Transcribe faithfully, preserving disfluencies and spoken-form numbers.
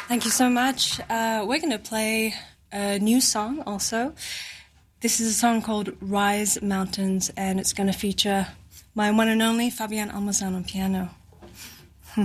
Thank you so much. Uh, we're going to play a new song also. This is a song called Rise Mountains, and it's going to feature my one and only Fabian Almazan on piano.